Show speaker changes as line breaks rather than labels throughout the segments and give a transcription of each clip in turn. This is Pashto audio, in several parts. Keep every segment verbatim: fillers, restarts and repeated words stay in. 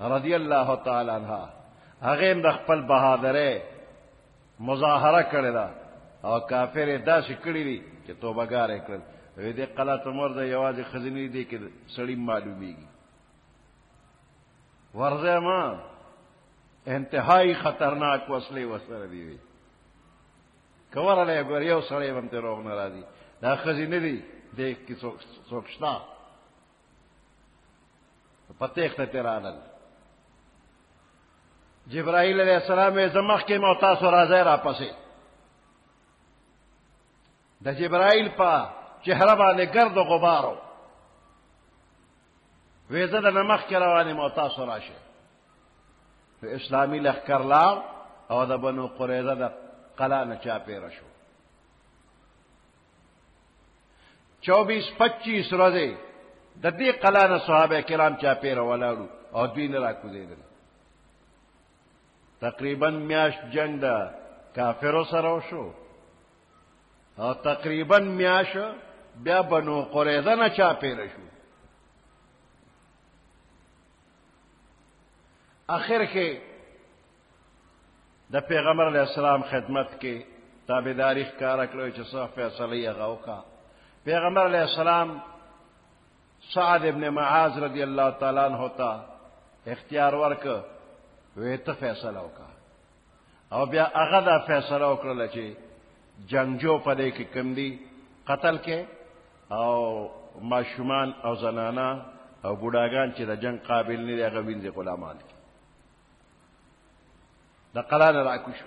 رضی الله تعالی عنها هغه د خپل بهادرۍ مظاهره کړې ده او کافر داسې کړي دي چې توبهګار یې کړل. وی دې قلعه عمر د یوازې خزینې دی کې سړی معلومیږي. ورځه ما انتهایی خطرناک وسلې وسره دی وی کوراله ګور یو سړی هم ته روغ نه راځي دا خزینې دی دې کې څوک څوک شتا پته اختیارانل. جبرائیل علیہ السلام زمخ کې مو تاسو راځي را پسې د جبرائیل په چهره باندې ګرد و غبارو ویزه د نمخ کې روانې مو تاسو راشه. اسلامي لښکر لاړ او د بنو قریظه د قلعه نه چاپېره شو. چوبیس پچیس ورځې د دې قلعه نه صحابه کرام چاپېره ولاړو او دوی نه راکوزېدل. تقریبا میاشت جنگ د کافرو سره وشو او تقریبا میاشت بیا بنو قریظه نه چاپېره شو. آخر کې د پیغمبر علیہ السلام خدمت کې تابعداري ښکاره کړو چې څه فیصله یې هغه وکړه. پیغمبر علیہ السلام سعد ابن معاذ رضی الله تعالی عنہ ته اختیار ورکړ وی ته فیصله وکړه او بیا هغه دا فیصله وکړله چې جنگجو په دې کې کم دي قتل کې او ماشومان او زنانا او بوډاګان چې د جنگ قابل نه دي هغه وینځي غلامان کې د قلعه نه راکوشو.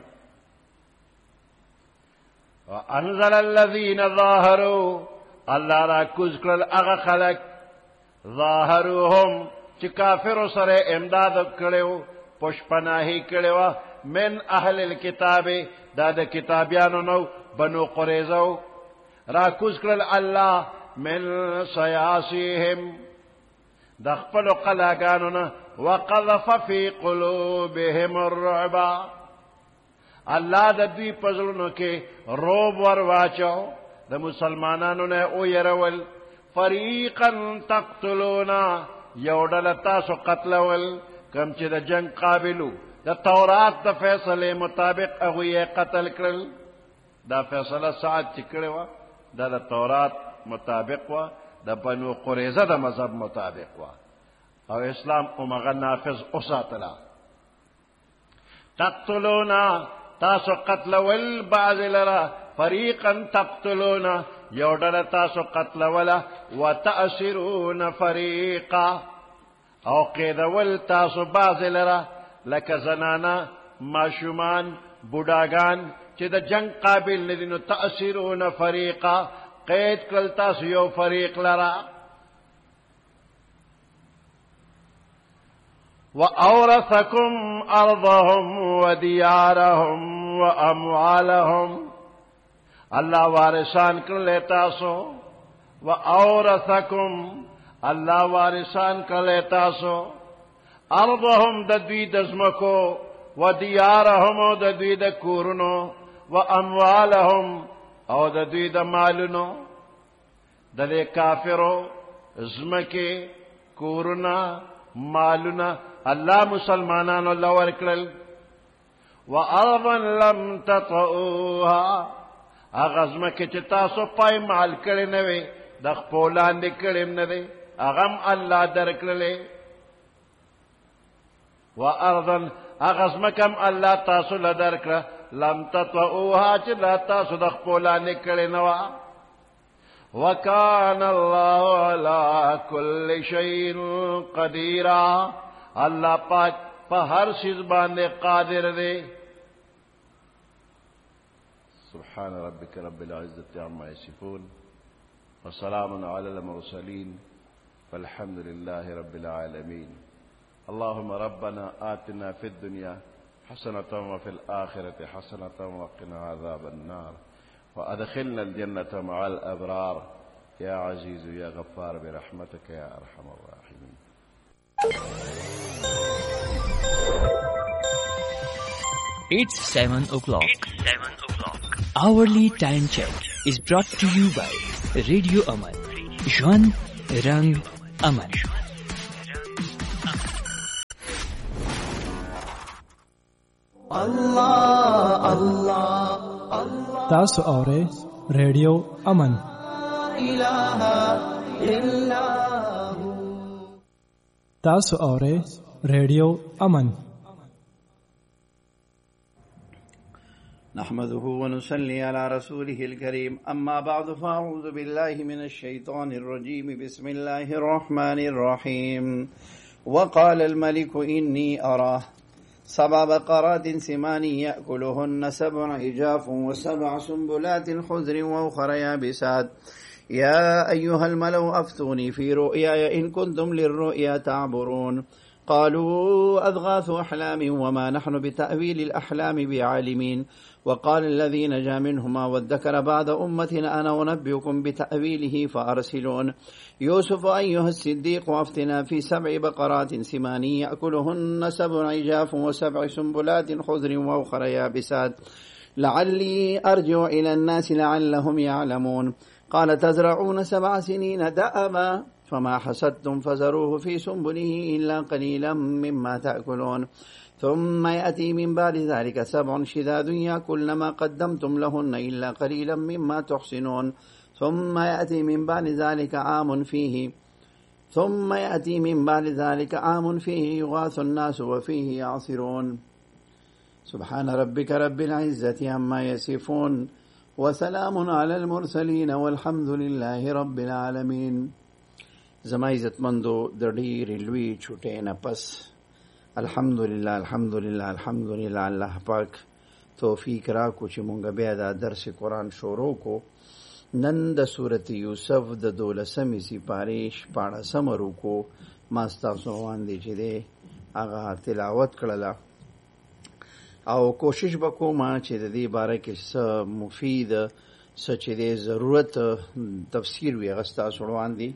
وانزل الذين ظاهروا الله راکوز کړل هغه خلک ظاهروهم چې کافرو سره امداد کړو پشپناهي کړو من اهل الكتاب دا د کتابیانو نو بنو قریظه راکوز کړل الله من سیاسیهم د خپل قلاګانو نه وقذف فی قلوبهم الرعب الله د دوی په زړونو کې روب ور واچو د مسلمانانو نه او يرول فریقا تقتلون یو ډله تاسو قتلول کم چې د جنگ قابلو د تورات د فیصله مطابق هغه یې قتل کړل. دا فیصله سعد چې کړې وه دا د تورات مطابق وه د بنو قریظه د مذهب مطابق وه او اسلام همغه نافذ وساتله. تقتلونا تاسو قتلول بعض لرا فریقا تقتلونا یو ډله تاسو قتلوله وتأسرون فریقا او قیدول تاسو بعض لرا لکه زنانا ماشومان بوډاګان چې د جنگ قابل نه دي نو تأسرون فریقا قید کړل تاسو یو فریق لرا. وأورثكم أرضهم وديارهم وأموالهم الله وارثان کړل تاسو. وأورثكم الله وارثان کړل تاسو ارضهم د دوی د ځمکو وديارهم د دوی د کورونو واموالهم او د دوی د مالونو. د دې کافرو ځمکې کورونه مالونه الله مسلمانانو الله ورکړل. وارضا لم تطئوها هغه ځمکې چې تاسو پای مال کړی نه وي د خپل لاندې کړی نه دی هغه الله درکړلې. وارضا هغه ځمکه الله تاسو له درکړه لم تطئوها چې لا تاسو د خپل لاندې کړی نه وه. وكان الله على كل شيء قدير الله پاک په هر شي باندې قادر دی. سبحان ربك رب العزة عما يصفون وسلام على المرسلين والحمد لله رب العالمين. اللهم ربنا آتنا في الدنيا حسنة وفي الآخرة حسنة وقنا عذاب النار وأدخلنا الجنة مع الأبرار يا عزيز يا غفار برحمتك يا أرحم الراحمين.
It's seven o'clock. It's seven o'clock. Hourly time check is brought to you by Radio Aman. Jwan Rang Aman.
الله الله
تاسو اورئ ریډیو امن
اله الا هو
تاسو اورئ ریډیو امن
نحمده ونصلي على رسوله الكريم أما بعد فأعوذ بالله من الشيطان الرجيم بسم الله الرحمن الرحيم وقال الملك إني أرى سبع بقرات سمان يأكلهن سبع عجاف وسبع سنبلات خضر وأخر يابسات يا أيها الملأ أفتوني في رؤياي إن كنتم للرؤيا تعبرون قالوا أضغاث أحلام وما نحن بتأويل الأحلام بعالمين وقال الذي نجا منهما وادكر بعد أمتنا أنا أنبئكم بتأويله فأرسلون يوسف أيها الصديق أفتنا في سبع بقرات سمان يأكلهن سبع عجاف وسبع سنبلات خضر وأخر يابسات لعلي أرجع إلى الناس لعلهم يعلمون قال تزرعون سبع سنين دأبا فما حصدتم فذروه في سنبله إلا قليلا مما تأكلون ثم يأتي من بعد ذلك سبع شداد يأكلن ما قدمتم لهن إلا قليلا مما تحسنون ثم يأتي من بعد ذلك عام فيه ثم يأتي من بعد ذلك عام فيه يغاث الناس وفيه يعصرون سبحان ربك رب العزة عما يصفون وسلام على المرسلين والحمد لله رب العالمين. زما عزت مندو د ډېرې لوی چوټۍ نه پس الحمدلله الحمدلله الحمدلله الله پاک توفیق راکو چې مونږ بیا دا درس قرآن شروع کو. نن د سورت یوسف د دولسمې سپارې شپاړسمه رکو ما ستاسو وړاندې چې دی هغه تلاوت کړله او کوشش به کوم چې د دې باره کې څه مفید څه چې دی ضرورت تفسیر وي هغه ستاسو وړاندې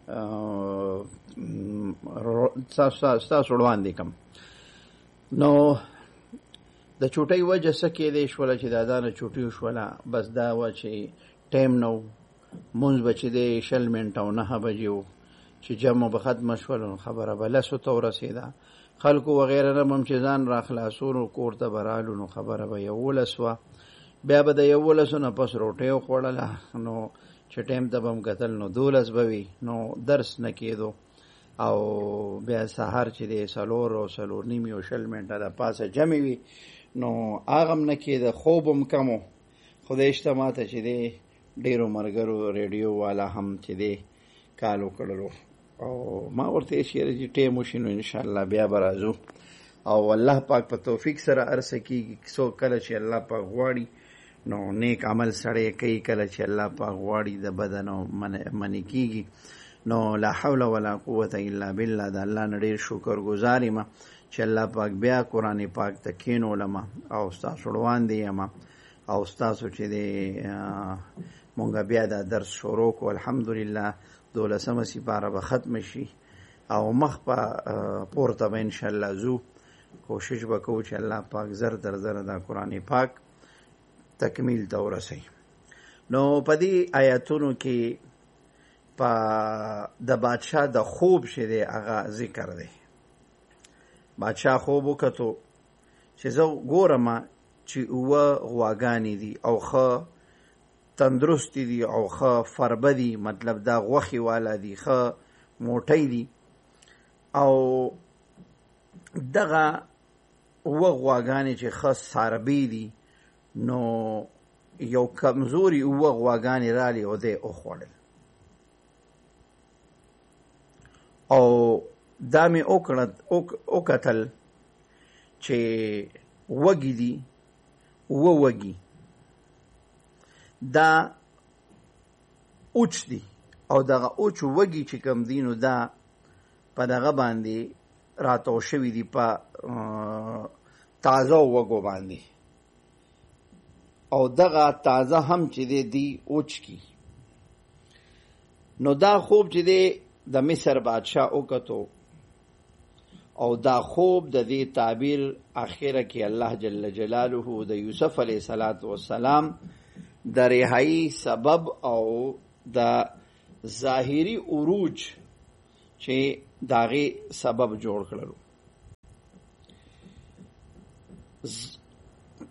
ستاسو وړاندې کړم. نو د چوټۍ وجه څه کېدی شوله چې دا دانه چوټۍ وشوله بس دا وه چې ټایم نه و مونځ به چې دی شل منټه او نهه بجې و چې جمع به ختمه شوله نو خبره به لسو ته ورسېده خلکو وغیره نه به هم چې ځان را خلاصون کور ته به رالو نو خبره به یولس وه بیا به د یولسو نه پس روټۍ وخوړله نو چې ټایم ته به هم کتل نو دولس به وي نو درس نه کېدو او بیا سهار چې دی څلور او څلور نیمې او شل منټه د پاسه جمع وي نو هغه هم نه کېده خوب هم کم و. خدای شته ماته چې دی ډېرو ملګرو ریډیو والا هم چې دی کال وکړلو او ما ورته شعر چې ټایم وشي نو انشاءالله بیا به راځو او الله پاک په توفیق سره هر څه کېږي. څوک کله چې الله پاک غواړي نو نیک عمل سړی کوي کله چې الله پاک غواړي د بدن او منې کېږي نو لا حول ولا قوة الا بالله. د الله نه ډېر شکر ګزار یم چې الله پاک بیا قرآن پاک ته کښېنولم او ستاسو وړاندې یم او ستاسو چې دی مونږ بیا دا درس شروع کو. الحمدلله دولسمه سپاره به ختم شي او مخ په پورته به انشاءالله ځو. کوشش به کوو چې الله پاک زر تر زره دا قرآن پاک تکمیل ته ورسوي. نو په دې آیاتونو کې په د بادشاه د خوب چې دی هغه ذکر دی. بادشاه خوب وکتو چې زه ګورم چې اوه غواګانې دي او ښه تندرستی دي او ښه فربه دي مطلب دا غوښې والا دي ښه موټی دي او دغه اوه غواګانې چې ښه ساربې دي نو یو کمزوري اوه غواګانې رالی او دی وخوړل او دا مې وکتل چې وږي دي اوه وږي دا اوچ دي او دغه اوچ وږي چې کوم دي نو دا په دغه باندې راتاو شوي دي په تازه وږو باندې او دغه تازه هم چې دی دی اوچ کی. نو دا خوب چې دی د مصر بادشاه وکتو او دا خوب د دې تعبیر اخره کې الله جل جلاله د یوسف علیه السلام د رهایی سبب او د ظاهری عروج چې داغه سبب جوړ کړلو.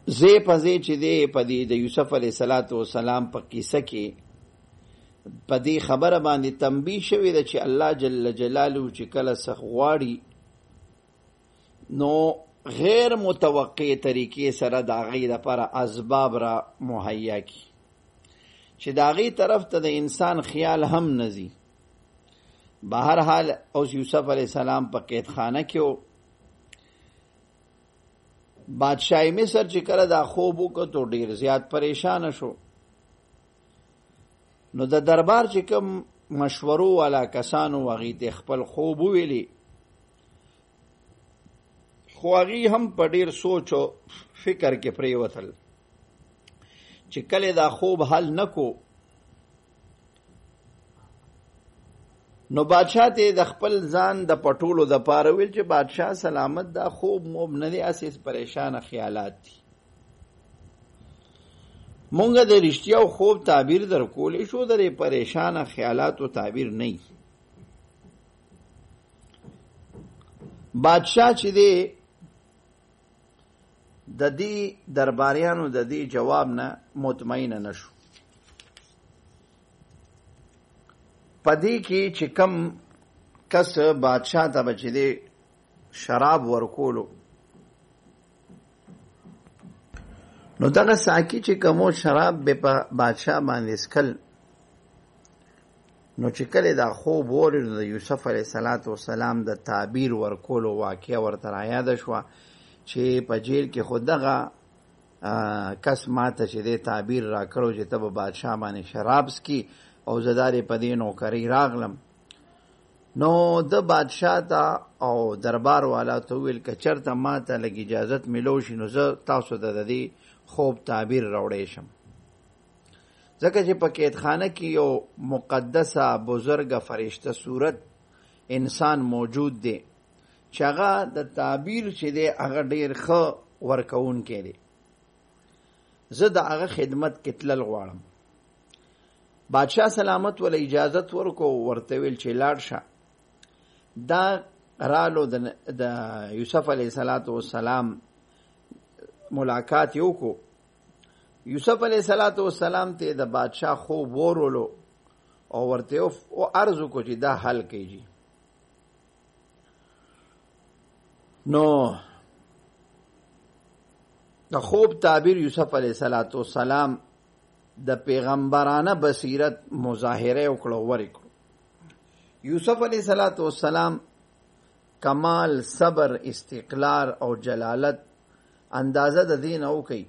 زی پزی چې دی پدی د یوسف علیه السلام په قصه کې پدی خبره باندې تنبیه شوی ده چې الله جل جلاله چې کله څه غواړي نو غیر متوقع طریقې سره د هغې دپاره اسباب را مهیا کی چې د هغې طرف ته د انسان خیال هم نزي. بهرحال اوس یوسف علیه السلام په قیدخانه کې و. بادشاہ مصر چې کله دا خوب وکړو ډیر زیات پریشان شو. نو د دربار چې کوم مشورو والا کسانو هغې ته خپل خوب وویلی، خو هغې هم په ډیر سوچ او فکر کې پریوتل چې کله دا خوب حل نکو نو بادشاہ ته د خپل ځان د پټولو د پاره ویل چې بادشاہ سلامت دا خوب موب نه دی، اساس پریشان خیالات دي. مونږ د رښتیا خوب تعبیر در کولی شو، د پریشان خیالاتو تعبیر نه. بادشاہ چې دی د دې درباریانو د دې جواب نه مطمئن نشو. پدې کې چې کم کس بادشاہ ته بچ دی شراب ورکولو نو دغه ساکی چې کومو شراب به په بادشاہ باندې سکل نو چې کله دا خوب ورید د یوسف علیه السلام د تعبیر ورکولو واقعه ورته راياد شو چې په جیل کې خود دغه کس ماته چې د تعبیر را کړو چې ته به بادشاہ باندې شراب سکي او زدارې په دې نوکرۍ راغلم. نو د بادشاہ ته او دربار والا ته ویل که چېرته ما ته لږ اجازت میلو شي نو زه تاسو ته د دې خوب تعبیر راوړی شم، ځکه چې په قیدخانه کې یو مقدسه بزرګه فرشته صورت انسان موجود دی چې هغه د تعبیر چې دی هغه ډېر ښه ورکوونکی دی. زه د هغه خدمت کې تلل غواړم. بادشاہ سلامت ول اجازت ورکو، ورته ویل چې لاړ شه. دا رالو د یوسف علیه السلام ملاقات یو کو. یوسف علیه السلام ته د بادشاہ خوب ورولو او ورته او عرض کو چې دا حل کیږي. نو د خوب تعبیر یوسف علیه السلام د پیغمبرانه بصیرت مظاهره وکړو ورکړو. یوسف علیه السلام کمال صبر استقلال او جلالت اندازه د دین او کوي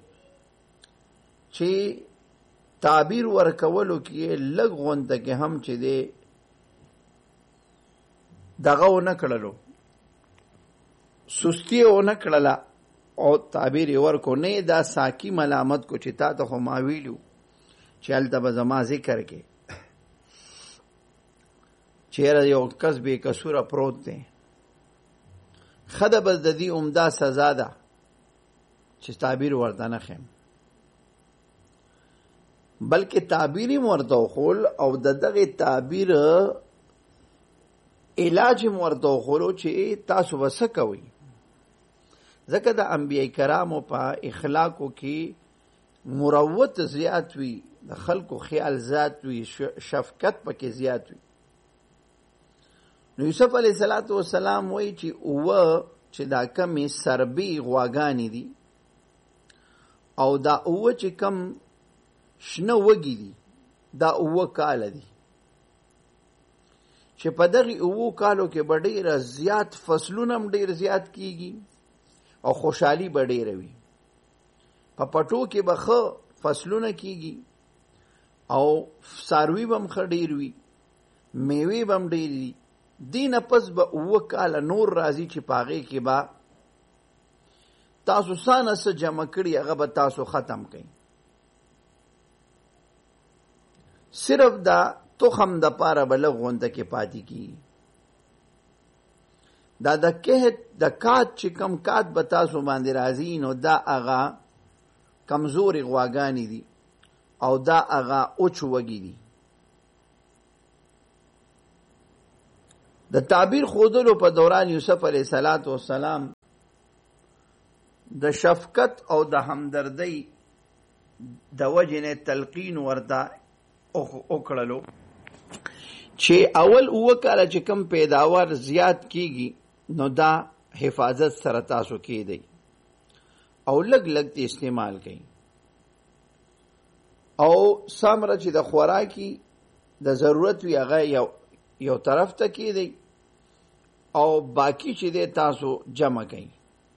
چې تعبیر ورکولو کې لږ غونډه کې هم چې دی دغه و نه کړلو، سستی و نه کړله او تعبیر ورکو نه. دا ساکی ملامت کو چې تا ته خو ما ویلو چې هلته به زما ذکر کې چیرې یو کس بې قصوره پروت دی، ښه ده بس د دې عمده سزا ده چې تعبیر ورته نه ښیم، بلکې تعبیر یې ورته وښول او د دغې تعبیر علاج یې ورته وښولو چې تاسو به څه کوئ. ځکه د انبیاء کرامو په اخلاقو کې مروت زیات وي، د خلکو خیال ذات وي، شفقت پکې زیات وي. نو یوسف علیه السلام وایي چې اوه چې دا کمې سربې غواګانې دي او دا اوه چې کم شنه وږي دي دا اوه کاله دي چې په دغې اوه کالو کې به ډېره زیات فصلونه هم ډېر زیات کیږي او خوشحالي به ډېره وي. په پټو کې به ښه فصلونه کیږي او څاروي به هم ښه ډېر وي، میوې به هم ډېرې دي. دې نه پس به اوه کاله نور راځي چې په هغې کې به تاسو څه نه څه جمع کړي هغه به تاسو ختم کړئ. صرف دا تخم د پاره به لږ غونډه کې پاتې کیږي. دا د کهت د کات چې کم کات به تاسو باندې راځي نو دا هغه کمزورې غواګانې دي او دا هغه اوچ وږي دي. د تعبیر خودلو په دوران یوسف علیه السلام د شفقت او د همدردۍ د وجې نه تلقین ورته وکړلو چې اول اوه کاله چې کم پیداوار زیات کیږي نو دا حفاظت سره تاسو کېدی او لږ لږ تی استعمال کړئ او سمره چې د خوراکي د ضرورت وي هغه یو یو طرف ته کېدی او باقی چې دی تاسو جمع کړئ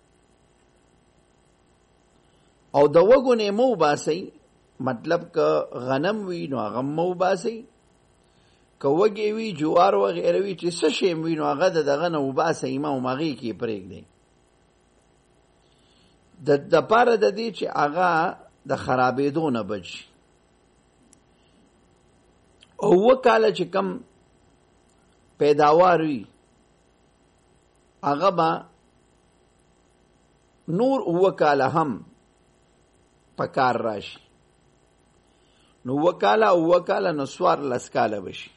او د وږو نه مو باسئ مطلب که غنم وي نو هغه مو باسئ که وږی وي جوار وغیره وي چې څه شی وي نو هغه د دغه نه وباسئ مه هماغې کې پرېږدئ د دپاره د دې چې هغه د خرابېدو نه بچ شي اوه کاله چې کم پیداوار وي هغه به نور اوه کاله هم په کار راشي نو اوه کاله اوه کاله نو څوارلس کاله بشي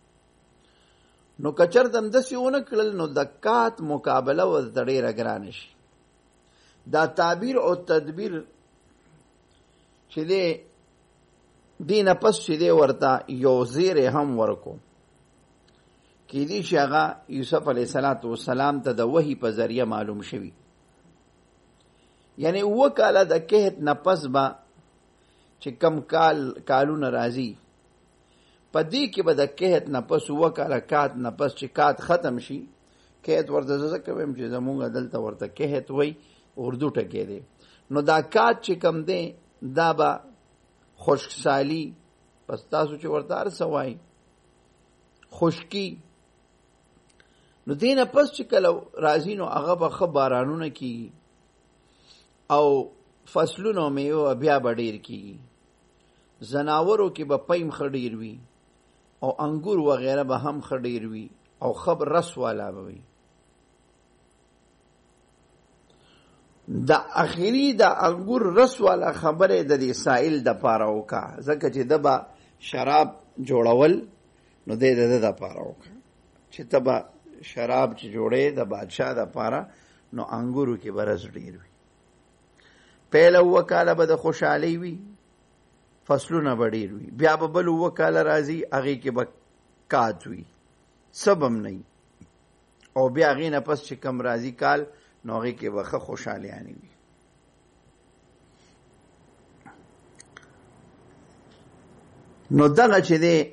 نو که چېرته همداسې ونه کړل نو د کات مقابله ورته ډېره ګرانه شي دا تعبیر او تدبیر چې دی دې نه پس چې دی ورته یو زیری هم ورکو کیدای شي هغه یوسف علیه السلام ته د وحی په ذریعه معلوم شوي یعنی اوه کاله د کهت نه پس به چې کم کال کالونه راځي په دې کې به د کهت نه پس اوه کاله کات نه پس چې کات ختم شي کهت ورته زه ځکه وایم چې زمونږ دلته ورته کهت وایي اردو ټکی دی نو دا کات چې کم دی دا به خشکسالی پس تاسو چې ورته هر څه وایي خشکي نو دې نه پس چې کله راځي نو هغه به ښه بارانونه کېږي او فصلونه او میوه بیا به ډېر کېږي زناورو کې به پیم ښه ډېر وي او انګور وغیره به هم ښه ډېر وي او ښه رس والا به وي د اخري د انګور رس والا خبره د دې سائل د پاره وکړه ځکه چې د به شراب جوړول نو د د د پاره وکړه چې ته به شراب چې جوړې د بادشاه د پاره نو انګورو کې به رس ډېر وي پهله اوه کاله به د خوشحالۍ وي فصلونه به ډېر وي بیا به بل اوه کاله راځي هغې کې به کات وي څه به هم نه او بیا هغې نه پس چې کم راځي کال نو هغې کې به ښه خوشحالیانې وي نو دغه چې دی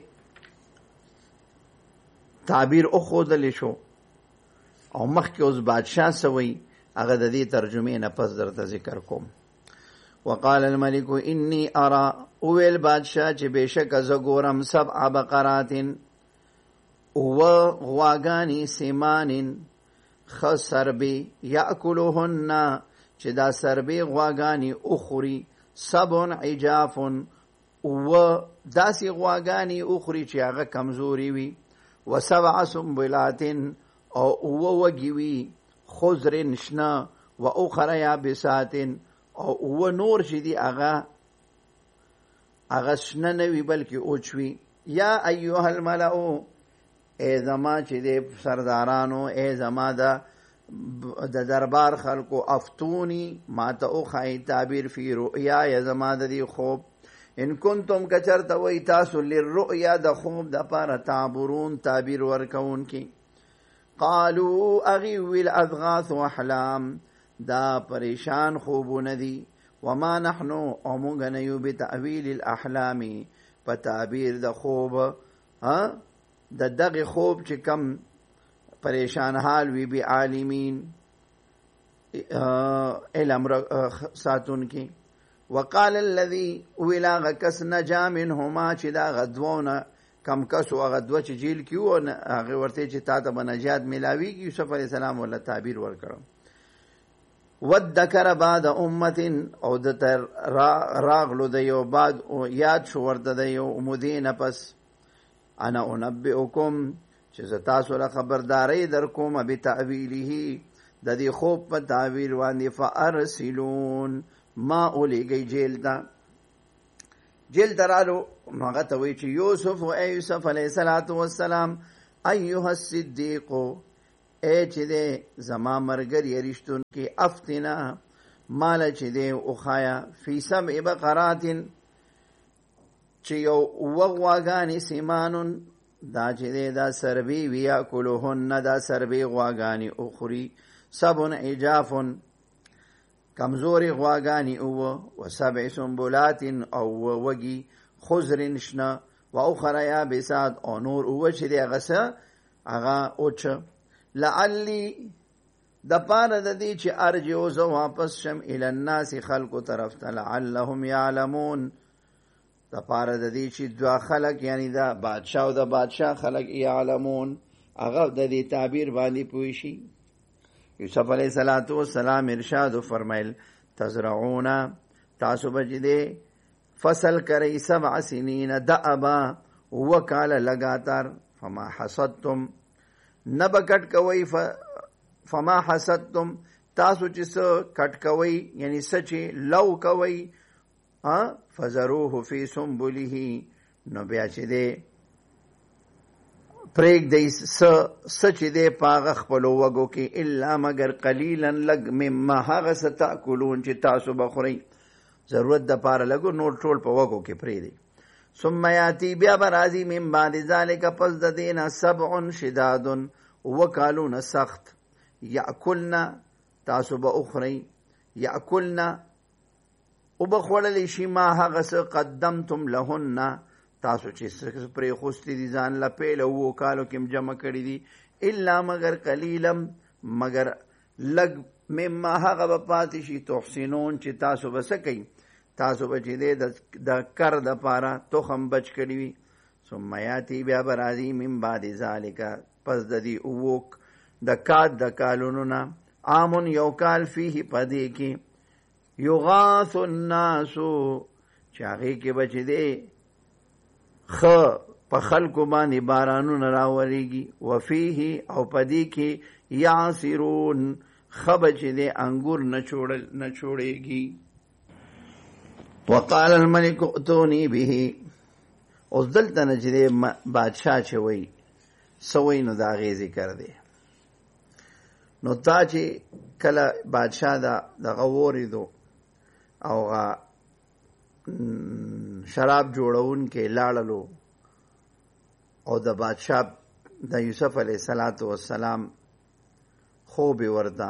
تعبیر اخودلی شو او مخکې اوس بادشاه څه وایي هغه د دې ترجمې نه پس درته ذکر کوم وقال الملك انی ارى اویل بادشاه چې بېشکه زه ګورم سبع بقرات اوه غواګانې سیمانې ښه سربې یأکلهن چې دا سربې غواګانې وخوري سبع عجاف اوه داسې غواګانې وخوري چې هغه کمزوري وي و سبع سنبلات او اوه وږي وي خضر شنه و اخر یابسات او اوه نور چې دي هغه هغه شنه نه وي بلکې اوچ وي یا ایها الملأ ای زما چې دی سردارانو ای زما د د دربار خلکو افتونی ما ته وښایي تعبیر فی رؤیا زما د دې خوب ان کنتم کچرته وی تاسو للرؤیا د خوب دپاره تعبرون تعبیر ورکوونکي قالو اغي ویل اضغاث احلام دا پریشان خوبونه دي وما نحنو او مونږ نه یو بتأویل الاحلام په تعبیر د خوب ها د دغه خوب چې کم پریشان حال وی بی عالمین علم ساتون کی وقال الذي ویلا کس نجا منهما چې دا غدوونه کم کس او غدوه چې جیل کیو هغه ورته چې تا ته بنجات ملاویږي یوسف علی السلام ول تعبیر ورکړو وذکر بعد امه او د تر راغلو د یو بعد او یاد شو ورته د یو مدینه پس انا انبئکم چې تاسو له خبرداري در کوم به تعویله د دې خوب په تعویل باندې فارسلون ما اولیږي جیل ته جیل درالو نو هغه ته وایي چې یوسف او یوسف علیه السلام ایها الصدیق ای چې دې زما مرګري رښتون کې افتنا مال چې دی وخایا فی سبع بقرات چې یو وغواګانې سیمانون دا چې دی دا سربی ویا کلوهن دا سربی غواګانې اخری سبن عجافن کمزوری غواګانې او و سبع سنبلات او وگی خضر شنه و اخر یابسات او نور او چې دی هغه څه هغه اوچ لعلی د پاره د دې چې ارجو زه واپس شم الی الناس خلقو طرف ته لعلهم یعلمون د پاره د دې چې دوا خلق یعنی دا بادشاہ او د بادشاہ خلق یعلمون هغه د دې تعبیر باندې پوه شي. یوسف علیہ الصلوۃ والسلام ارشاد فرمایل تزرعون تاسو بجدي فصل کرئی سبع سنین دعبا وکال لگاتار فما حصدتم نبکٹ کوئی فما حصدتم تاسو چې څه کټ کوي یعنی سچې لو کوي فزروه فی سنبله نو بیا چې دی پریک دی سچ دی پاغ خپلو وگو کی الا مگر قلیلا لگ مما هغه ستاکلون چې تاسو بخورئ ضرورت د پاره لګو نور ټول په وگو کې پری دی. ثم یاتی بیا برازی من بعد ذالک پس د دینا سبع شداد وکالون سخت یاکلنا تاسو به اخرئ یاکلنا او بخوړلی شي ما هغه څه قدمتم لهن تاسو چې پرې خوستی دي ځان له پیل او کالو کې جمع کړی دي الا مگر قلیلم مگر لگ مما هغه به پاتې شي تحسنون چې تاسو به څه کوئ تاسو به چې د کر د پاره تخم بچ کړي وي. ثم یاتی بیا به راځي من بعد ذالک پس د دې اووک د کاد د کالونو نه عامن یو کال فیه پدې کې یغاث الناسو چې هغې کې به چې دی خ په خلکو باندې بارانونه راوریږي وفیه او پدې کې یعصرون خ به چې دی انګور نه چوړېږي. وقال الملک ائتوني به اوس دلته نه چې دی بادشاه چې وایي څه وایي نو د هغې ذکر دی. نو تا چې کله بادشاه دغه واورېدو او شراب جوړون کې لاړلو او د بادشاہ د یوسف علیہ الصلوۃ والسلام خوب ورته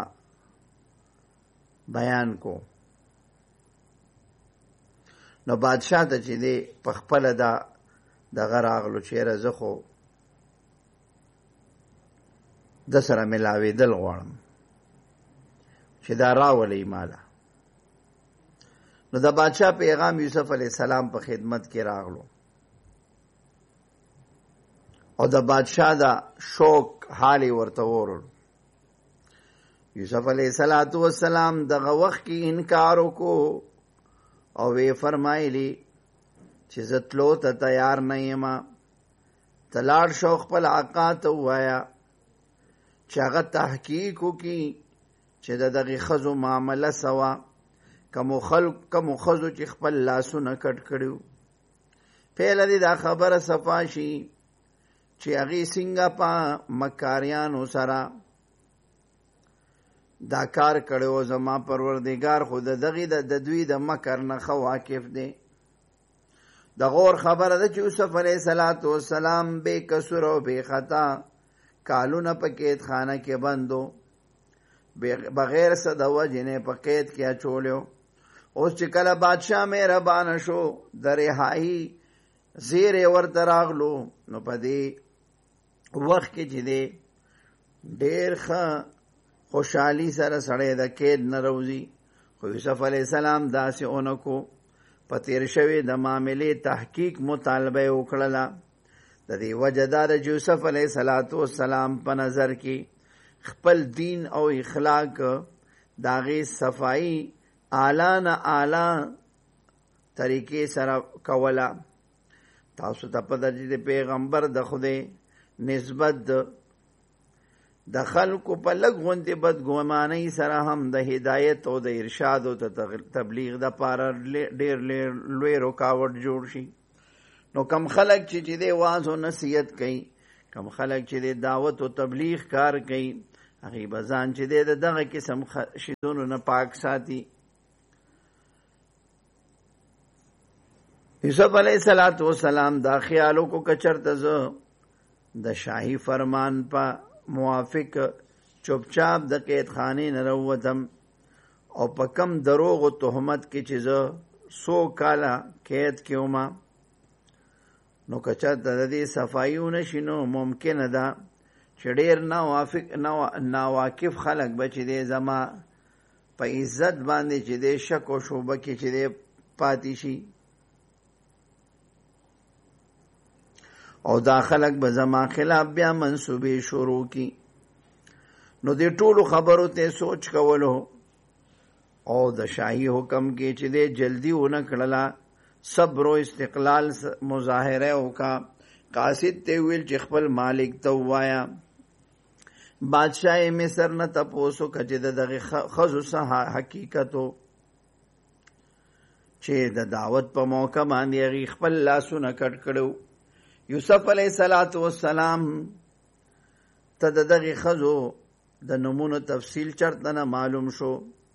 بیان کو نو بادشاہ ته چې دی په خپله دا دغه راغلو چېره زه خو د سره ملاوېدل غواړم چې دا راولئ ماله. نو د بادشاہ پیغام یوسف علیہ السلام په خدمت کې راغلو او د بادشاہ دا شوق حالی ورته وورل. یوسف علیہ الصلوۃ والسلام دغه وخت کې انکار وکړو او وی فرمایلی چې زه تلو ته تیار نه یم. ته لاړ شو خپل آقا ته ووایه چې هغه تحقیق وکړي چې د دغې ښځو معامله سوه کمو خلق کمو خزو چې خپل لاسونه کټ کړیو پیله دی دا خبره صفا شي چې هغې څنګه په مکاریانو سره دا کار کړی زما پروردګار خو د دغې د دوی د مکر نه ښه واقف دی. د غور خبره ده چې یوسف علیه الصلوۃ والسلام بے قصور او بے خطا کالونه په قید خانه کې بندو بغیر څه د وجې نه په قید کې اچولیو. اوس چې کله بادشاہ مهربانه شو د رهایي زیرې ورته راغلو نو په دې وخت کې چې دی ډېر ښه خوشحالي سره سړی د قید نه روځي. خو یوسف علیه السلام داسې ونه کو په تېر شوې د معاملې تحقیق مطالبه یې وکړله. د دې وجه دا ده چې یوسف علیه الصلوۃ والسلام په نظر کې خپل دین او اخلاق د هغې صفایي اعلی نه اعلی طریقې سره کوله. تاسو ته پته چې د پیغمبر د خدای نسبت د خلکو په لږ غوندې بدګمانۍ سره هم د هدایت او د ارشاد او د تبلیغ دپاره ډېر لوی رکاوټ جوړ شي. نو کم خلک چې چې د واعظ او نصیحت کوي کم خلک چې د دعوت او تبلیغ کار کوي هغې به ځان چې دی د دغه قسم شیدونو نه پاک ساتي. یوسف علیہ الصلوۃ والسلام دا خیالو کو کچرته زه د شاهي فرمان په موافق چپچاپ د قید خانې نه راووتم او په کم دروغ او تهمت کې چې زه سو کاله قید کې وم، نو کچرته د دې صفایونه شنو ممکنه ده چې ډېر ناوافق ناواقف خلک به چې دی زما په عزت باندې چې دی شک او شوبه کې چې دی پاتې شي، او دا خلک به زما خلاف بیا منصوبې شروع کی. نو دې ټولو خبرو ته سوچ کولو او د شاهي حکم کې چې دی جلدی ونه کړله، صبر او استقلال مظاهره وکا. قاصد ته ویل چې خپل مالک ته وایا. بادشاہ مصر نه تپوسو کچې د دغه خزو څخه حقیقتو چې د دعوت په موقع باندې هغې خپل لاسونه کټ کړو. یوسف علیہ الصلوۃ والسلام ته د دغه خزو د نمونو تفصیل چرته نه معلوم شو.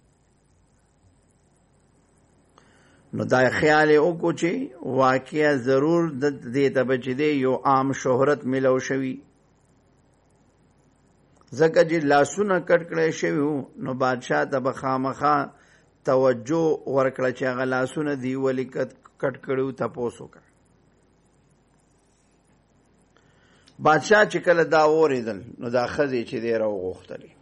نو دا خیال وکړو چې واقعا ضرور د دې ته به چې دی یو عام شهرت ملو شوي، ځکه چې لاسونه کټ کړی شوي وو. نو بادشاه ته به خامخا توجه ورکړه چې هغه لاسونه دی ولې کټ کړي، تپوس وکړه. بادشاہ چې کله دا اوریدل نو دا ښځې چې دی راوغوښتلې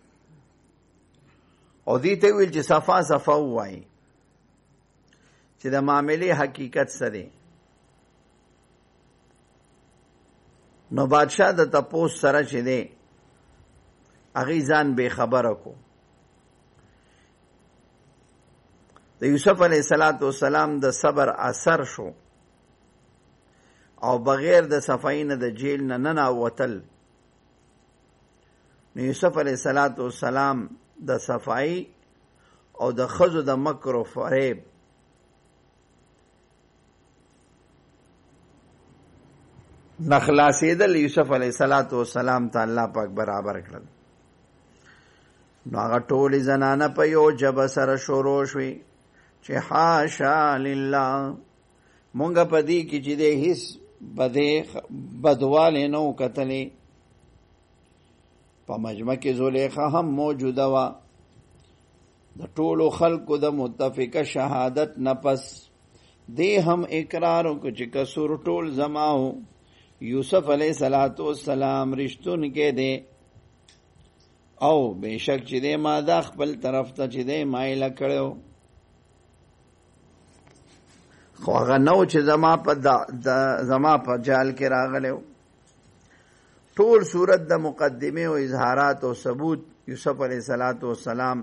او دې ته ویل چې صفا صفا ووایي چې د معاملې حقیقت څه دی. نو بادشاہ د تپوس سره چې دی هغې ځان بې خبره کو. د یوسف علیه السلام د صبر اثر شو او بغیر د صفائی نه د جیل نه ننوتل. نو یوسف علیه السلام د صفائی او د ښځو د مکر و فریب نه خلاصېدل یوسف علیه السلام ته الله پاک برابر کړل. نو هغه ټولې زنانه په یو ژبه سره شروع شوې چې حاشا لله، مونږ په دې کې چې دی هیڅ بدې بدوالی نه و کتلې. په مجمع کې زلیخا هم موجوده وه. د ټولو خلکو د متفقه شهادت نه پس دې هم اقرار وکړو چې قصور ټول زما و. یوسف علیه السلام رښتونکی دی او بېشک چې دی ما دا خپل طرف ته چې دی مایله کړی، خو هغه نو چې زما په زما په جال کې راغلی. ټول صورت د مقدمه او اظهارات او ثبوت یوسف علیه السلام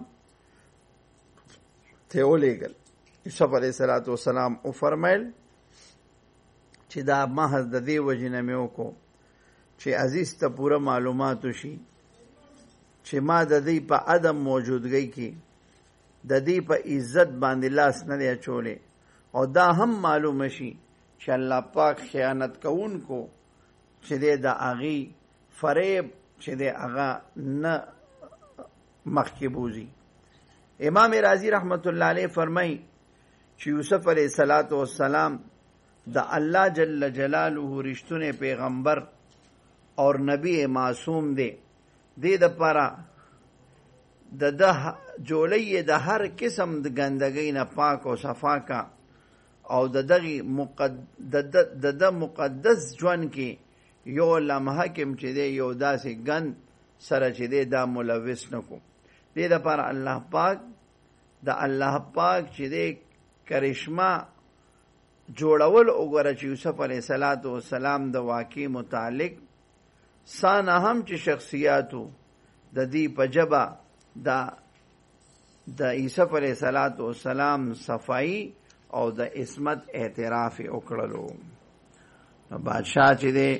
ته ولیږل. یوسف علیه السلام او فرمایل چې دا محض د دې وجې نه مې وکړو چې عزیز ته پوره معلومات وشي چې ما د دې په عدم موجودګۍ کې د دې په عزت باندې لاس نه دی اچولی، او دا هم معلومه شي چې الله پاک خیانت کوونکو چې دی د هغې فریب چې دی هغه نه مخکې بوځي. امام رازی رحمت الله علیه فرمایي چې یوسف علیه السلام د الله جل جلاله رښتونی پیغمبر اور نبی معصوم دی. دې دپاره د ده جولی د هر قسم د ګندګۍ نه پاک او صفا کا، او د دغه د د مقدس ژوند کې یو لمحه کې چې دی یو داسې ګند سره چې دی دا ملوث نه کو. دې دپاره الله پاک د الله پاک چې دی کرشمه جوړول وګوره چې یوسف علیه السلام د واقع متعلق سانه هم چې شخصیاتو د دې په ژبه د د یوسف علیه السلام صفائی او د عصمت اعتراف وکړلو. نو بادشاہ چې دی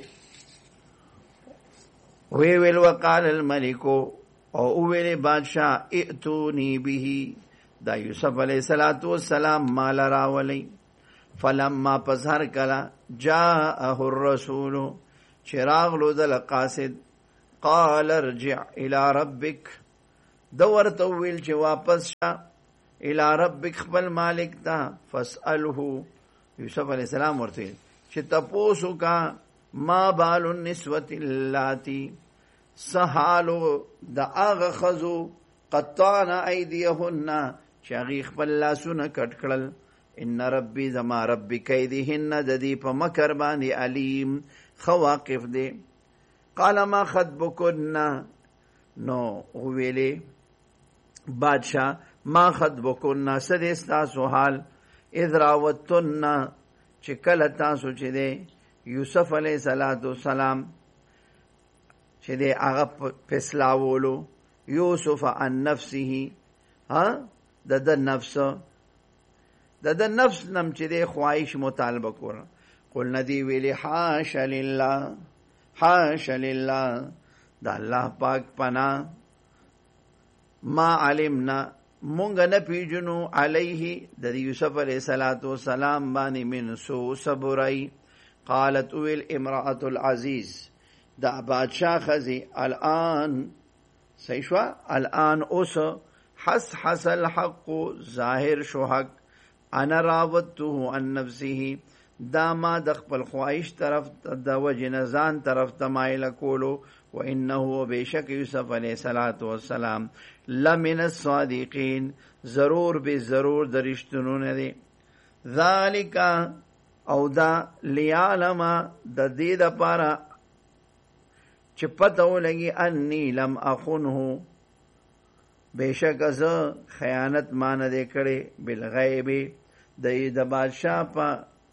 وی ویل وقال الملکو او ویل بادشاہ ائتونی به، دا یوسف علیه السلام مال راولی. فلما پس هر کلا جاءه الرسول چراغ لو دل قاصد قال ارجع الى ربک، دو ورته ویل چې واپس شه الى ربک خپل مالک ته، فاسأله یوسف علیہ السلام ورته چې تپوسو کا ما بال النسوة اللاتی سحالو د هغه ښځو قطعن ایدیهن چې هغې خپل لاسونه کټ کړل ان ربي زما ربي کیدهن د دې په مکر باندې علیم ښه واقف دی. قال ما خطبکن نو ویلې بادشاہ ما خطبکن څه دی ستاسو حال اذ راوتن چې کله تاسو چې دی یوسف علیه السلام چې دی هغه پسلاولو یوسف عن نفسه ها د د نفس د د نفس نم چې دی خواهش مطالبه کوله قلنا دی ویلی حاش لله حاش لله د الله پاک پنا ما علمنا مونږ نه پیژنو علیه د یوسف علیه السلام باندې من سو صبرای قالت ویل امرأة العزیز دا بادشاہ خزی الان سیشوا الان اوس حس حس الحق ظاهر شو حق انا راودته عن نفسه دا ما د خپل خواهش طرف د وجه نزان طرف تمایل کولو و انه بیشک یوسف علیہ السلام لمن الصادقین ضرور به ضرور درشتونو نه دی ذالک او دا لیعلم د دې لپاره چې پته ولګي انی لم اخنه بیشک از خیانت مان دې کړي بالغیب د د بادشاہ په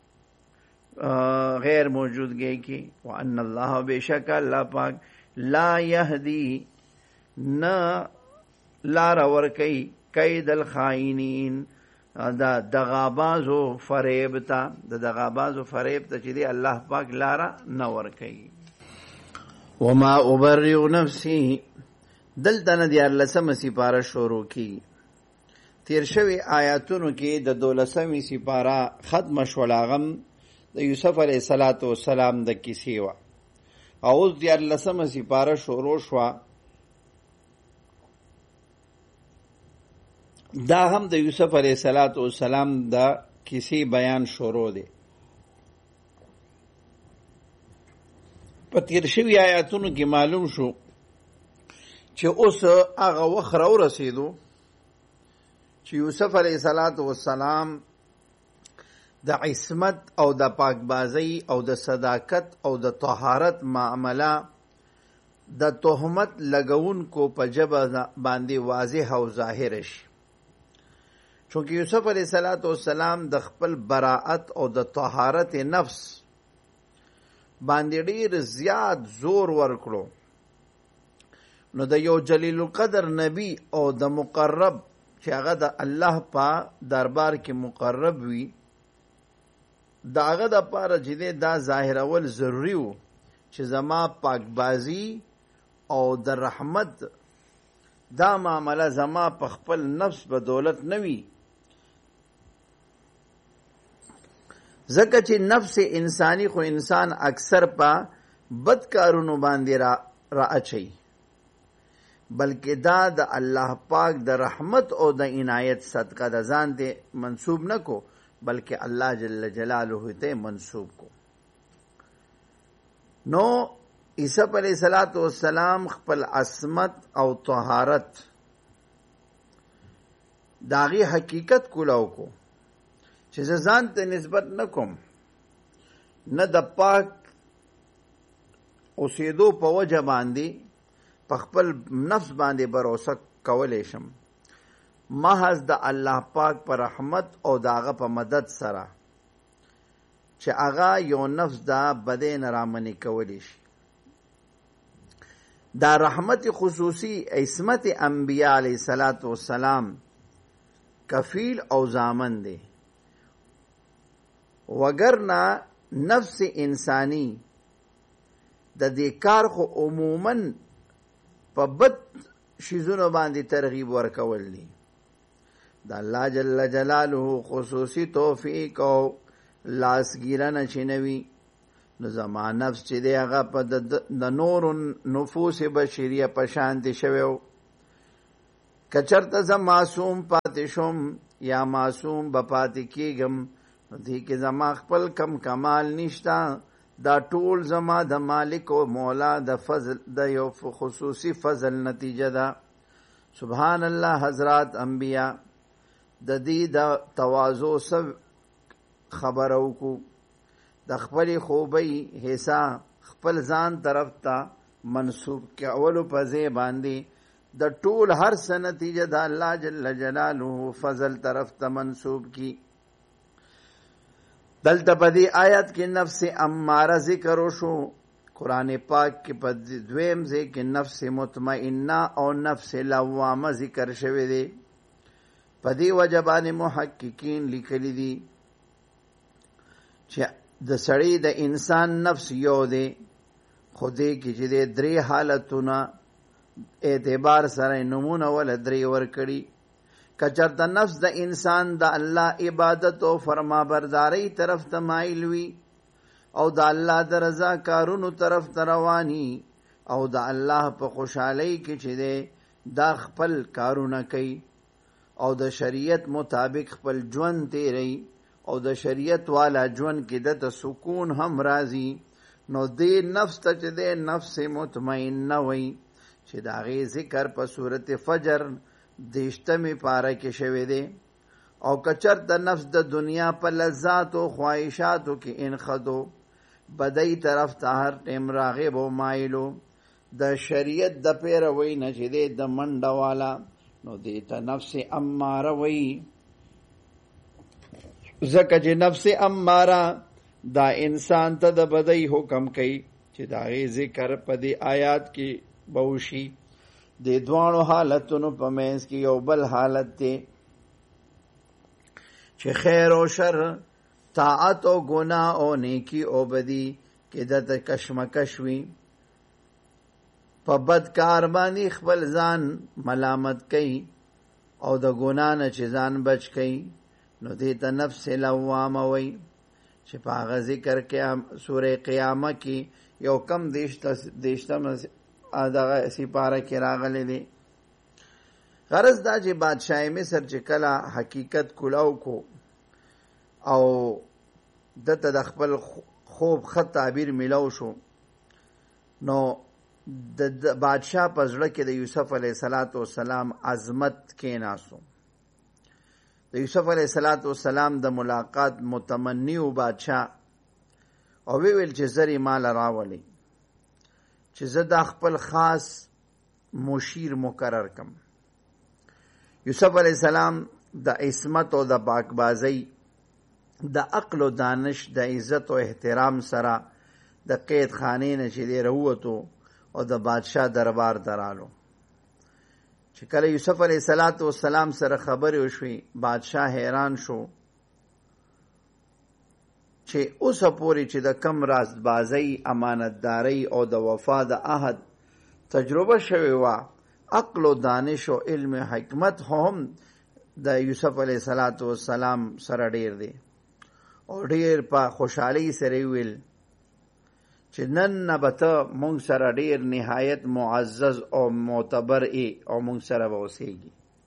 غیر موجودګي کې وان الله بیشک الله پاک لا یهدی نا لار ور کوي کید الخائنین دا دغابازو فریب تا د دغابازو فریب ته چې دی الله پاک لار نه ور کوي. وما ابرئ نفسی دلته نه دیارلسمه سپاره شروع کی تیر شوی آیاتونو کې د دولسمې سپاره ختم شول هغه د یوسف علیه السلام د کیسې وه او اوس دیارلسمه سپاره شروع شوه دا هم د یوسف علیه السلام د کیسې بیان شروع دی. په تیر شوی آیاتونو کې معلوم شو چې اوس هغه وخت راورسېدو چې یوسف علیه السلام د عصمت او د پاکبازۍ او د صداقت او د طهارت معامله د تهمت لګونکو په ژبه باندې واضح او ظاهر شي چونکه یوسف علیه السلام د خپل براءت او د طهارت نفس باندې ډیر زیات زور ورکړو نو د یو جلیل القدر نبی او د مقرب چې هغه د الله په دربار کې مقرب وي د هغه د پاره چې دا ظاهرول ضروري وو چې زما پاکبازي او د رحمت دا معامله زما په خپل نفس په دولت نه وي ځکه چې نفس انسانی خو انسان اکثر په بد کارونو باندې را را اچي بلکې دا د الله پاک د رحمت او د عنایت صدقه د ځان ته منسوب نه کو بلکې الله جل جلاله ته منسوب کو. نو عیسی علیہ السلام خپل عصمت او طهارت داغي حقیقت کولاو کو چې ځان ته نسبت نکوم نه د پاک اوسېدو په وجه باندې په خپل نفس باندې باور کولای شم محض د الله پاک پر رحمت او داغه په مدد سره چې هغه یو نفس دا بدن رامنې کولی شي. دا رحمت خصوصی عصمت انبیاء علیه السلام کفیل او ضامن دی وگرنه نفس انسانی د دې کار خو عموماً په بد شیزونو باندې ترغیب ورکول دي. د الله جل جلاله خصوصي توفیق او لاسګیرنه چنوي نو زما نفس چې دی هغه په د نور نفوس بشریه په شان دي شوی کچرته زه معصوم پاتې شوم یا معصوم به پاتې کېږم دې کې زما خپل کم کمال نشتا، دا ټول زما د مالک او مولا د فضل د یو خصوصي فضل نتیجه ده. سبحان الله. حضرات انبیاء د دې د تواضع سب خبرو کو، د خپل خوبی حصہ خپل ځان طرف ته منسوب کې اولو په ځای باندې د ټول هر څه نتیجه د الله جل جلاله فضل طرف ته منسوب کی. دلته په دې آیت کې نفس اماره ذکر وشو. قرآن پاک کې په دویم ځای کې نفس مطمئنه او نفس لوامه ذکر شوی دی. په دې وجه باندې محققین لیکلي دي چې د سړی د انسان نفس یو دی، خو دې کې چې د درې حالتونه اعتبار سره نمونه ول درې ورکړي. کچرته نفس د انسان د الله عبادت او فرمانبرداري طرف ته مایل وي او د الله د رضا کارونو طرف ته رواني او د الله په خوشحالۍ کې چې دی دا خپل کارونه کوي او د شریعت مطابق خپل ژوند تیری او د شریعت والا ژوند کې د سکون هم راځي، نو دې نفس ته چې دی نفس مطمئنه وي چې د هغې ذکر په صورت فجر دیشتمې پاره کې شوی دی. او کچر د نفس د دنیا په لذات او خواهشاتو کې انخدو، بدی طرف ته هر ټیم راغب او مایلو، د شریعت د پیروي نه چې دی د منډه والا، نو دې ته نفس اماره وي. ځکه چې نفس اماره دا انسان ته د بدی حکم کوي چې د هغې ذکر په دې آیات کې بوشي. د دوانو حالتونو په منځ کې یو بل حالت دی چې خیر او شر، طاعت او ګناه او نیکی او بدی کې دته کشمکش وي. په بد کار باندې خپل ځان ملامت کوي او د ګناه نه چې ځان بچ کوي، نو دې ته نفس لوامه وي چې په هغه ذکر کې سورې قیامه کې یو کم دیشتم دغه سپاره کې راغلی دی. غرض دا چې بادشاہ مصر چې کله حقیقت کلاو کو او دته د خپل خوب خط تعبیر ملاو شو، نو د بادشاہ په زړه کې د یوسف علیه السلام عظمت کې ناسو. د یوسف علیه السلام د ملاقات متمنی و بادشاہ او وی ویل چې زری مال راولي چې زه دا خپل خاص مشیر مقرر کم. یوسف علیہ السلام د عصمت او د پاکبازی، د عقل او دانش، د عزت او احترام سره د قید خانې نه چې دی راووتو او د بادشاہ دربار درالو. چې کله یوسف علیہ السلام سره خبرې وشوي، بادشاہ حیران شو چې اوسه پورې چې د کم رازبازۍ، امانتدارۍ او د وفا د عهد تجربه شوې وه، عقل و دانش او علم حکمت هم د یوسف علیه السلام سره ډیر دی. او ډیر په خوشحالۍ سره ویل چې نن نه به ته مونږ سره ډیر نهایت معزز او معتبر ای او مونږ سره به اوسېږي.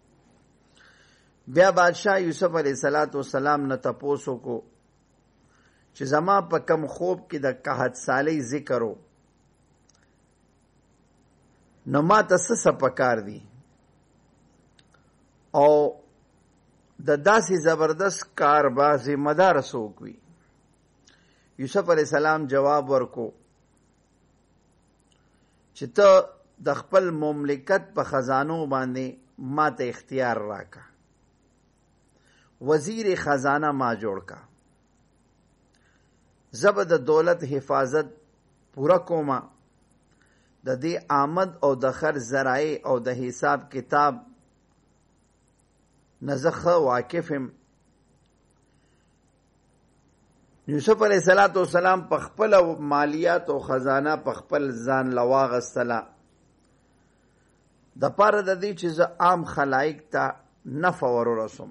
بیا بادشاہ یوسف علیه السلام نه تپوس وکړو چې زما په کم خوب کې د قحط سالۍ ذکر و، نو ما ته څه څه پکار دي او د داسې زبردست کار به ذمه دار څوک وي. یوسف علیه السلام جواب ورکو چې ته د خپل مملکت په خزانو باندې ما ته اختیار راکا، وزیر خزانه ما جوړ کا، زب د دولت حفاظت پورا کوما، د دې آمد او د خرج ذرایع او د حساب کتاب نزخه واقفم. یوسف علیہ السلام په خپل مالیات او خزانه په خپل ځان لواغستله د پاره د دې چې زه عام خلایق ته نفع ورسوم،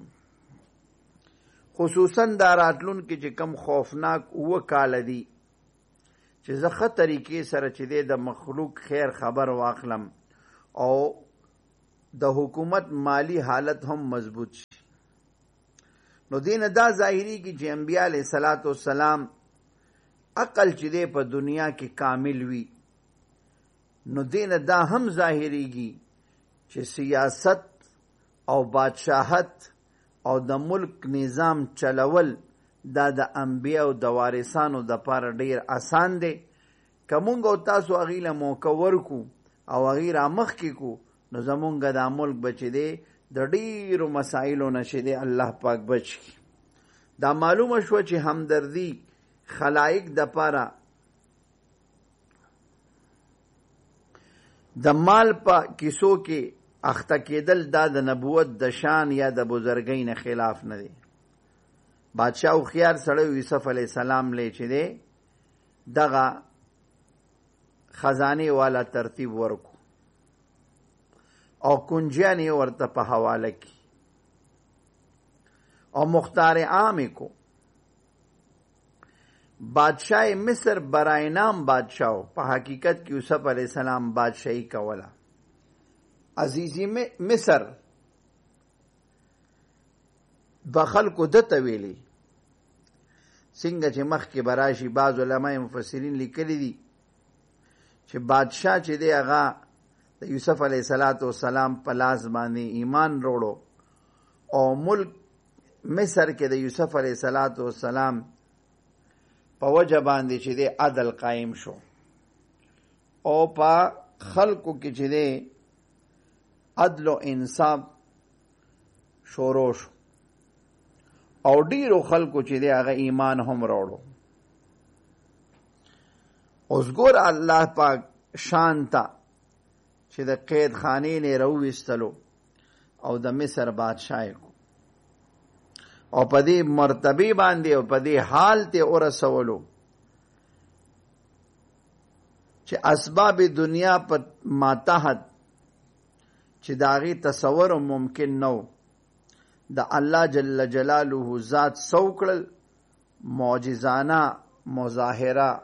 خصوصا دا راتلونکي چې کم خوفناک اوه کاله دي چې زه ښه طریقې سره چې دی د مخلوق خیر خبر واخلم او د حکومت مالی حالت هم مضبوط شي. نو دین دا ظاهری کی چې انبیاء علیہ الصلوۃ والسلام عقل چې دی په دنیا کې کامل وي، نو دین دا هم ظاهریږي چې سیاست او بادشاہت او د ملک نظام چلول دا د انبیاء او د وارثانو د پاره ډیر آسان دی. کومنګ او تاسو اغیله موقع ورکو او اغیره مخ کې کو، نو زمونږ د ملک بچی دی د ډیرو مسایلو نشه دی الله پاک بچ کی. دا معلومه شو چې همدردی خلائق د پاره د مال په کیسو کې اخته کېدل دا د نبوت د شان یا د بزرګۍ نه خلاف نه دی. بادشاہ او خيار سره یوسف علی السلام لې چې دی دغه خزانه والا ترتیب ورکو او کنجیانی ورته په حواله کی او مختار عام کو. بادشاہ مصر برای نام بادشاہ په حقیقت کې یوسف علیہ السلام بادشاہی کولا. عزیزی مصر بخل کو دته ویلی څنګه چې مخ کې براشي. بعض علماء مفسرین لیکلي دي چې بادشاہ چې دی هغه د یوسف علیہ الصلوۃ والسلام په لاس باندې ایمان وروړو او ملک مصر کې د یوسف علیہ الصلوۃ والسلام په وجه باندې چې دی عدل قائم شو او په خلقو کې چې دی عدل او انصاف شروع شو او ډیرو خلقو چې دی هغه ایمان هم وروړو. اوس ګور الله پاک شانتا چې د قید خانې نه راوېستلو او د مصر بادشاہ کو او په دې مرتبه باندې او په دې حال ته ورسولو چې اسباب دنیا په ماتحت چې داغي تصور ممکن نو د الله جل جلاله ذات سوکړل معجزانه مظاهره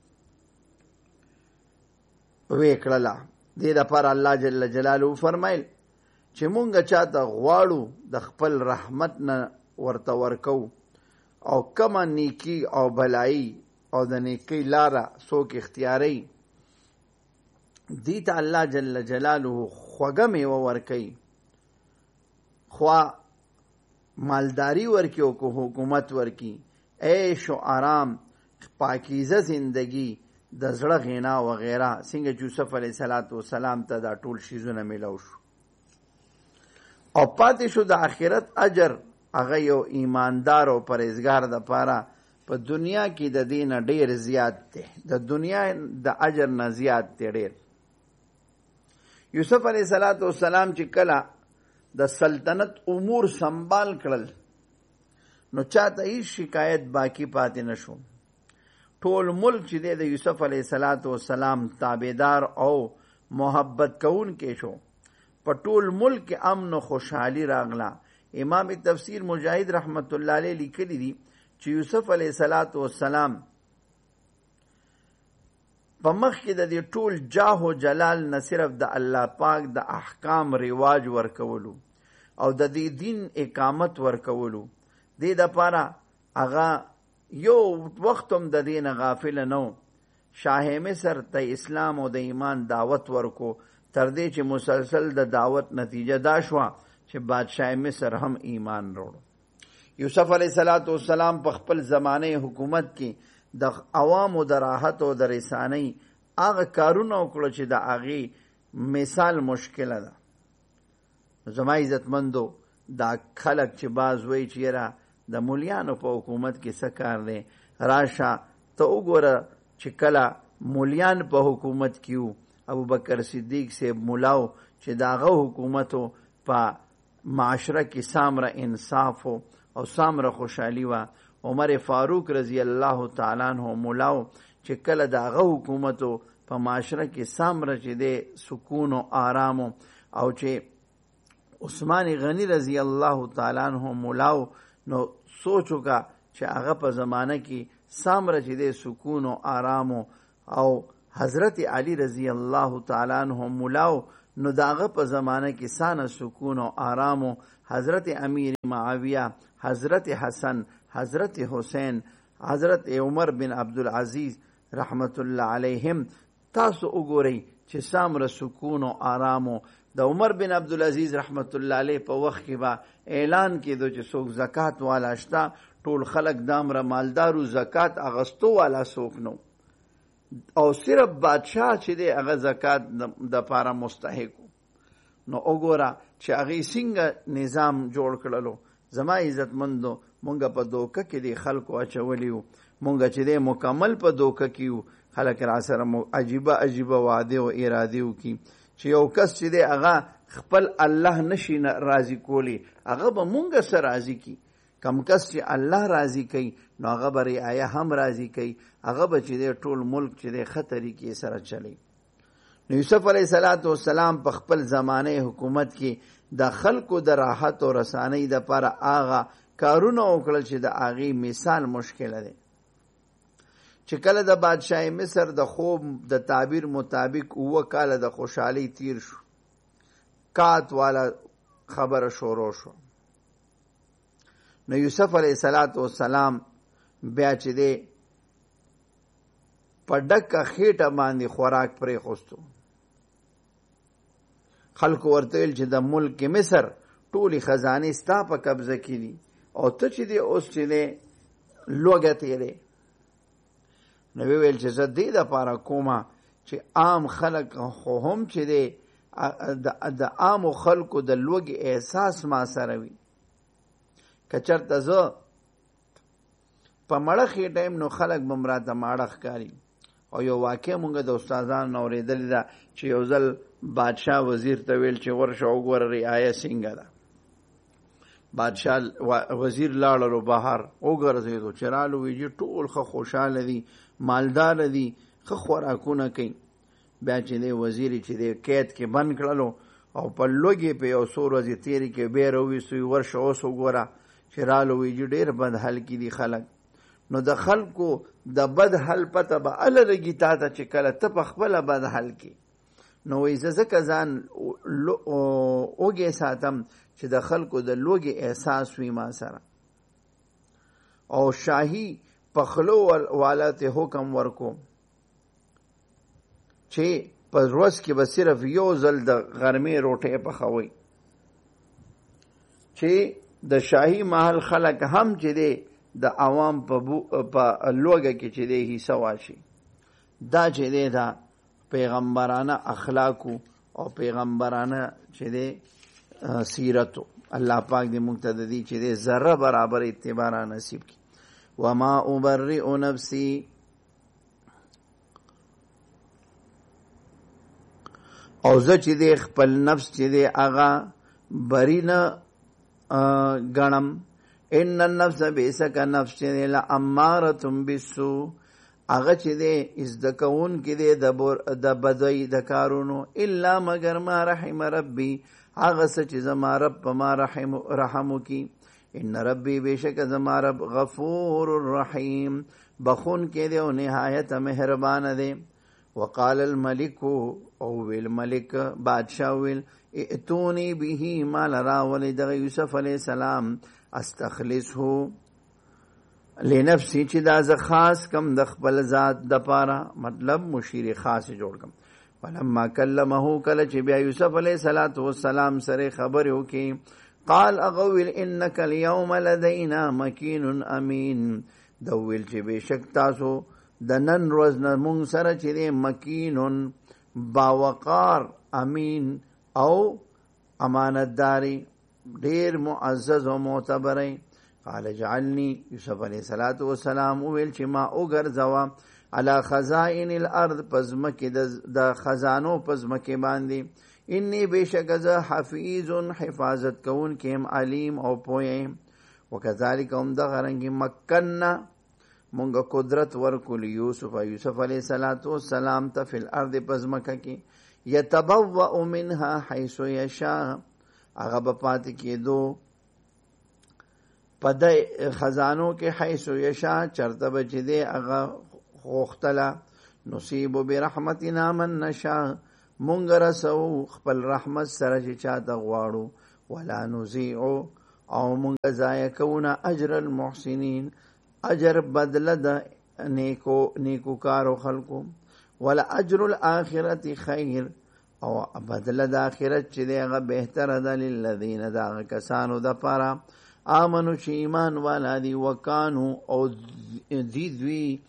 وکړه. دې د پر الله جل جلاله فرمایل چې مونږ چاته غواړو د خپل رحمت نه ورته ورکو او کما نیکی او بلایی او د نیکی لاره څوک اختیاري دې ته الله جل جلاله خوږه میوه ورکي، خوا مالداری ورکی او کو حکومت ورکی، عیش و آرام، پاکیزه زندگی، د زړه غنا وغیرہ. څنګه یوسف علیہ الصلوۃ والسلام ته دا ټول شیزونه ملو شو او پاتې شو د آخرت اجر هغه یو ایماندار او پرهیزګار د پاره په پا دنیا کې د دین ډیر زیات دی، د دنیا د اجر نه زیات دی ډیر. یوسف علیہ الصلوۃ والسلام چې کله د سلطنت امور سنبال کړل نو چاته هیڅ شکایت باقی پاتې نشو. ټول ملک چې د یوسف علیہ الصلوۃ والسلام تابعدار او محبت کون کې شو. په ټول ملک کې امن او خوشحالي راغله. امام تفسیر مجاهد رحمت الله علیه لیکلی دي چې یوسف علیہ الصلوۃ والسلام په مخ کې د دې ټول جاه او جلال نه صرف د الله پاک د احکام رواج ورکولو او د دې دین اقامت ورکولو. دې د پاره هغه یو وختم د دین غافل نو. شاه مصر ته اسلام او د ایمان دعوت ورکو تر دې چې مسلسل د دعوت نتیجه دا شو چې بادشاہ مصر هم ایمان وروړو. یوسف علیہ الصلوۃ والسلام په خپل زمانه حکومت کې د عوامو د راحت او د رسانۍ هغه کارونه وکړو چې د هغې مثال مشکله ده. زما عزتمندو دا خلک چې باز وایي چې یاره د مولیانو په حکومت کې څه کار دی، راشه ته وګوره چې کله مولیان په حکومت کې وو، ابوبکر صدیق صاحب مولاو چې د هغه حکومتو په معاشره کې سامره انصاف او سامره خوشحالي وه. عمر فاروق رضی الله تعالی عنہ مولاو چې کله د هغه حکومتو په معاشره کې سامره چې د سکون او آرام او چې عثمان غنی رضی الله تعالی عنہ مولاو نو سوچو کا چې هغه په زمانه کې سامره چې د سکون او آرام او حضرت علی رضی الله تعالی عنہ مولاو نو داغه په زمانه کې سانه سکون او آرام حضرت امیر معاویه، حضرت حسن، حضرت حسین، حضرت عمر بن عبدالعزیز رحمت الله علیهم. تاسو وګورئ چې سامره سکون او آرام د عمر بن عبدالعزیز رحمت الله علیه په وخت کې با اعلان کېدو چې څوک زکات والا شته، ټول خلک دامره مالدارو، زکات اغستو والا څوک نو، او صرف بادشاہ چې دی هغه زکات د پاره مستحق. نو وګوره چې هغه څنګه نظام جوړ کړلو. زما عزتمندو مونږ په دوکه کې دی خلکو اچولیو، مونږ چې دی مکمل په دوکه کېو. خلک را سره عجیبه عجیبه وعده او اراده وکي چې یو کس چې دی هغه خپل الله نشي راضي کولی، هغه به مونږ سره راضي کی. کم کس چې الله راضي کوي نو هغه به رعایه هم راضي کوي، هغه به چې دی ټول ملک چې دی ښه طریقې سره چلی. نو یوسف علیه السلام په خپل زمانه حکومت کې د خلکو د راحت او رسانۍ دپاره هغه کارونه وکړل چې د هغې مثال مشکله دی. چې کله د بادشاہ مصر د خوب د تعبیر مطابق اوه کاله د خوشحالۍ تیر شو، کات والا خبره شروع شو. نو یوسف علیه السلام بیا چې دی په ډکه خېټه باندې خوراک پرېښوستو. خلکو ورته ویل چې د ملک مصر ټولې خزانې ستا په قبضه کې دي او ته چې دی اوس چې دی لوږه تېرې. نو ویل چې زه دې دپاره کومه چې عام خلک خو هم چې دی د عامو خلکو د لوږې احساس ما سره وي. که چېرته زه په مړه خېټه یم نو خلک به م راته ماړه ښکاري. او یو واقع مونږ د استادانو نه اورېدلې ده چې یو ځل بادشاه وزیر ته ویل چې ورشه وګوره رعایه څنګه ده. بادشاه وزیر لاړلو بهر وګرځېدو، چې رالو ویجي ټول ښه خوشحاله دي، مالداره دي، ښه خوراکونه کوي. بیا چې دی وزیر چې دی قید کې بند کړلو او په لوږې په یو څو ورځې تېرې کې بیا راویستوي، ورشه اوس وګوره چې رالو ویجي ډېر بد حل کې دي خلک. نو د خلکو د بد حل پته به اله لګي تا ته چې کله ته په خپله بد حل کې. نو وایي زه ځکه ځان اوږې ساتم چې د خلکو د لوږې احساس وي ما سره. او شاهي پخلو والا ته حکم ورکو چې په ورځ کې به صرف یو ځل د غرمې روټۍ پخوئ، چې د شاهي محل خلک هم چې دی د عوام په لوږه کې چې دی حصه واشي. دا چې دی دا پیغمبرانه اخلاقو او پیغمبرانه چې دی سیرتو. الله پاک دې موږ ته د دې چې دی ذره برابر اتباع را نصیب کړي. وما ابرئ نفسي، او زه چې دی خپل نفس چې دی هغه بری نه ګڼم. ان النفس بیسک نفس چې دی لاماره بالسوء، هغه چې دی ازده کوونکی دی د بدۍ د کارونو. الا مگر ما رحم ربي، هغه څه چې زما رب په ما رحم وکړي. ان ربي بیشک زما رب غفور رحیم، بخون کې دی او نهایت مهربان دی. وقال الملك، او ویل ملک بادشاہ ویل ائتونی به، ما لراولی دغه یوسف علیه السلام استخلصه لنفسی، چې دا زه خاص کم د خپل ذات د پاره، مطلب مشیر خاص جوړ کم. فلما کلمه، کله چې بیا یوسف علیه السلام سره خبرې وکړي، قال اغویل انک اليوم لدینا مکین امین، د ویل چې بېشک تاسو د نن ورځ نه مونږ سره چې دی مکینون باوقار، امین او امانتداري، ډیر معزز او معتبري. قال اجعلني، یوسف علیه السلام وویل چې ما وګرځوه علی خزائن الارض، پزمکې د خزانو پزمکې باندې. انی بېشکه زه حفیظ، حفاظت کوونکی یم، علیم او پوه یم. وکذلک همدغه رنګې مکننا، مونږ قدرت ورکول یوسف یوسف علیه السلام ته فی الارض پزمکه کې، یتبوأ منها حیث یشاء، هغه به پاتې کېدو په د خزانو کې حیث یشاء، چرته به چې دی هغه غوښتله. نصیب برحمتنا من نشاء، مونږ رسو خپل رحمت سره چې چاته غواړو، ولا نضيع او مونږ ضایع کوو اجر المحسنین، اجر بدله د نیکو نیکوکارو خلکو، ولا اجر الاخرة خیر او بدله د آخرت چې دی هغه بهتره ده للذین د هغه کسانو دپاره آمنو چې ایمان والا دي، وکانو او دی دوی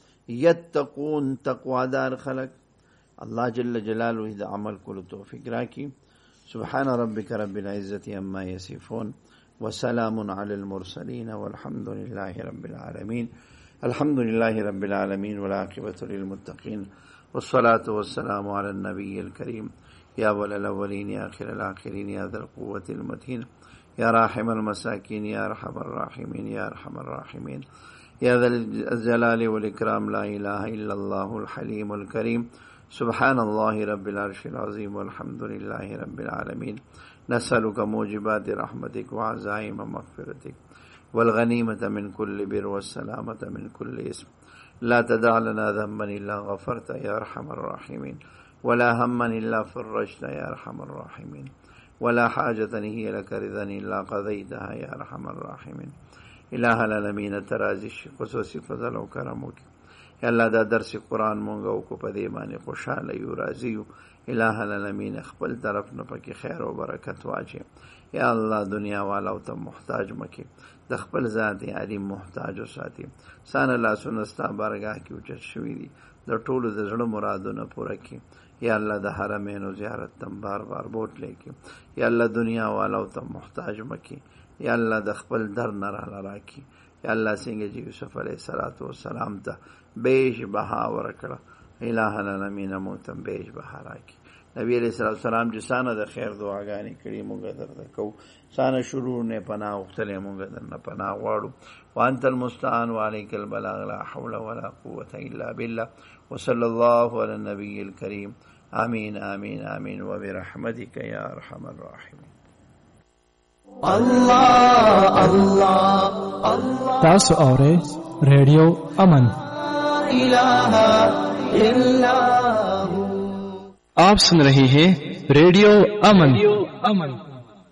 یتقون تقوادار خلق. الله جل جلاله د عمل کولو توفیق راکړي. سبحان ربك رب العزة عما يصفون وسلام على المرسلين والحمد لله رب العالمين. الحمد لله رب العالمين والعاقبة للمتقين والصلاة والسلام على النبي الكريم يا أول الأولين يا آخر الآخرين يا ذا القوة المتين يا راحم المساكين يا أرحم الراحمين يا أرحم الراحمين يا ذا الجلال والإكرام لا إله إلا الله الحليم الكريم. سبحان الله رب العرش العظيم والحمد لله رب العالمين. نسألك موجبات رحمتك وعزائم مغفرتك والغنيمة من كل بر والسلامة من كل اسم. لا تدع لنا ذنبا إلا غفرت يا أرحم الراحمين، ولا هما إلا فرجت يا أرحم الراحمين، ولا حاجة هي لك رضا إلا قضيتها يا أرحم الراحمين. إله العالمين ترازی خصوصی فضل و کرمك یا الله دا درس قرآن مونږ کو په دې باندې خوشاله یو راضی یو. الہ العالمین خپل طرف نه پکې خیر او برکت واچي. یا الله دنیا والا ته محتاج مکه، د خپل ذات علی محتاج وساتي. سان الله سنستا بارگاه کې اوچت شوی دي د ټولو د زړه مرادونه پوره کړي. یا الله د حرمینو زیارت تم بار بار بوت لیکي. یا الله دنیا والا ته محتاج مکه. یا الله د خپل در نه را راکي. یا الله څنګه چې یوسف علیه السلام ته بیش بها ورکړه، الہ العالمین موتم بیش بها راکي. نبی علیہ السلام چې سانه د خیر دعاګانې کړي مونږ درته کوو. سانه شروع نه پناه وختلې مونږ درنه پناه غواړو. وانت المستعان وعليك البلاغ لا حول ولا قوة الا بالله وصلى الله على النبي الكريم. آمين آمين آمين وبرحمتك يا أرحم الراحمين.
الله الله الله
تاسو اورئ ریډیو امن.
إله إلا هو.
आप सुन रहे हैं रेडियो अमन।